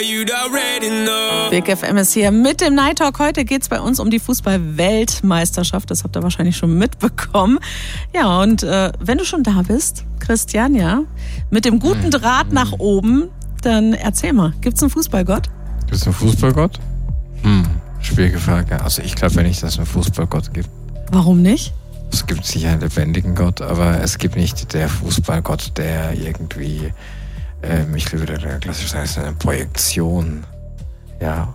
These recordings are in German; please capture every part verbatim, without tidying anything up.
Big F M ist hier mit dem Night Talk. Heute geht es bei uns um die Fußball-Weltmeisterschaft. Das habt ihr wahrscheinlich schon mitbekommen. Ja, und äh, wenn du schon da bist, Christian, ja, mit dem guten Draht nach oben, dann erzähl mal, gibt's einen Fußballgott? Gibt's einen Fußballgott? Hm, schwierige Frage. Also ich glaube ja nicht, dass es einen Fußballgott gibt. Warum nicht? Es gibt sicher einen lebendigen Gott, aber es gibt nicht der Fußballgott, der irgendwie... Ähm, ich glaube, der klassisch heißt eine Projektion. Ja.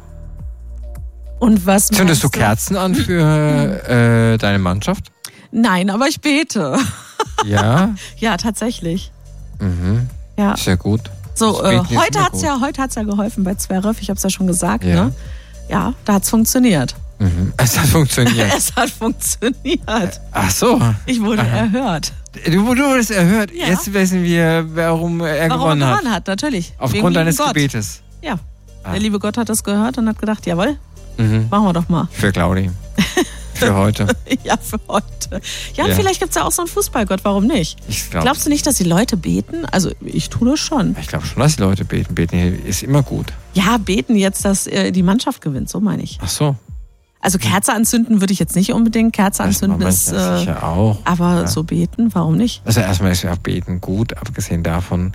Und was Zündest du du Kerzen an für äh, deine Mannschaft? Nein, aber ich bete. Ja? Ja, tatsächlich. Mhm. Ja. Sehr gut. So, äh, heute hat's ja, heute hat's ja geholfen bei Zverev. Ich habe es ja schon gesagt, ja. ne? Ja, da hat's funktioniert. Mhm. Es hat funktioniert. Es hat funktioniert. Ach so. Ich wurde Aha. erhört. Du, du wurdest erhört. Ja. Jetzt wissen wir, warum er Warum gewonnen er hat. gewonnen hat, natürlich. Aufgrund deines Gott. Gebetes. Ja. Ah. Der liebe Gott hat das gehört und hat gedacht, jawohl, Mhm. machen wir doch mal. Für Claudi. Für heute. Ja, für heute. Ja, und Ja. vielleicht gibt's ja auch so einen Fußballgott, warum nicht? Ich glaub, Glaubst du nicht, dass die Leute beten? Also ich tue das schon. Ich glaube schon, dass die Leute beten. Beten ist immer gut. Ja, beten jetzt, dass äh, die Mannschaft gewinnt, so meine ich. Ach so. Also Kerze anzünden würde ich jetzt nicht unbedingt. Kerze Das anzünden macht man ist... ja Äh, sicher auch. aber Ja. so beten, warum nicht? Also erstmal ist ja Beten gut, abgesehen davon,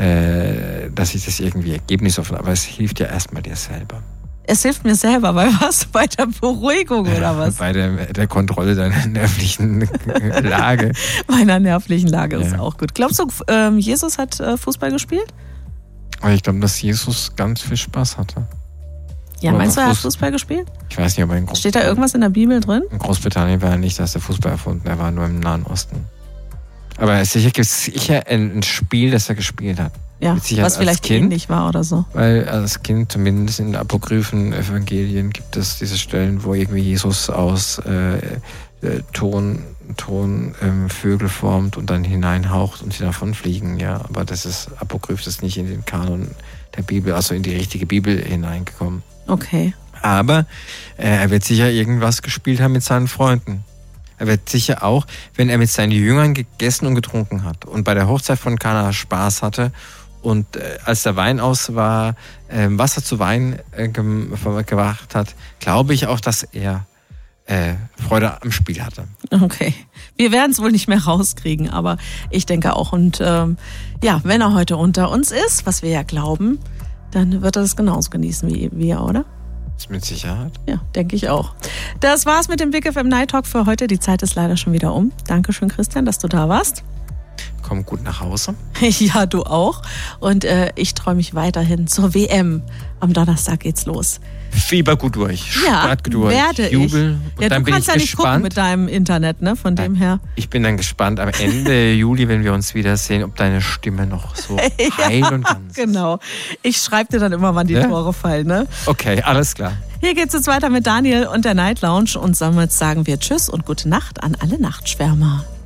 äh, dass ich das irgendwie ergebnisoffen, aber es hilft ja erstmal dir selber. Es hilft mir selber, bei was? Bei der Beruhigung oder was? Bei der, der Kontrolle deiner nervlichen Lage. Meiner nervlichen Lage ist Ja. auch gut. Glaubst du, ähm, Jesus hat äh, Fußball gespielt? Aber ich glaube, dass Jesus ganz viel Spaß hatte. Ja, Aber meinst du, er hat Fuß- Fußball gespielt? Ich weiß nicht, ob er in Steht da irgendwas in der Bibel drin? In Großbritannien war er nicht, dass der Fußball erfunden, er war nur im Nahen Osten. Aber sicher gibt es sicher ein, ein Spiel, das er gespielt hat. Ja, Mit Sicherheit was als vielleicht Kind. ähnlich war oder so. Weil als Kind, zumindest in apokryphen Evangelien, gibt es diese Stellen, wo irgendwie Jesus aus äh, äh, Ton, Ton ähm, Vögel formt und dann hineinhaucht und sie davon fliegen. Ja, aber das ist apokryph, das ist nicht in den Kanon der Bibel, also in die richtige Bibel hineingekommen. Okay. Aber äh, er wird sicher irgendwas gespielt haben mit seinen Freunden. Er wird sicher auch, wenn er mit seinen Jüngern gegessen und getrunken hat und bei der Hochzeit von Kana Spaß hatte und äh, als der Wein aus war, äh, Wasser zu Wein äh, gem- gebracht hat, glaube ich auch, dass er äh, Freude am Spiel hatte. Okay. Wir werden es wohl nicht mehr rauskriegen, aber ich denke auch. Und ähm, ja, wenn er heute unter uns ist, was wir ja glauben, dann wird er das genauso genießen wie wir, oder? Mit Sicherheit. Ja, denke ich auch. Das war's mit dem Big F M Night Talk für heute. Die Zeit ist leider schon wieder um. Dankeschön, Christian, dass du da warst. Komm gut nach Hause. Ja, du auch. Und äh, ich freue mich weiterhin zur W M. Am Donnerstag geht's los. Fieber gut durch. Ja, Start gut durch. werde Jubel. ich. Und Ja, dann du bin kannst ich ja nicht gucken gespannt. mit deinem Internet, ne? Von dem her. Ich bin dann gespannt am Ende Juli, wenn wir uns wiedersehen, ob deine Stimme noch so heil und ganz ist. Genau. Ich schreibe dir dann immer, wann die Ja? Tore fallen, ne? Okay, alles klar. Hier geht's jetzt weiter mit Daniel und der Night Lounge und damit sagen wir Tschüss und gute Nacht an alle Nachtschwärmer.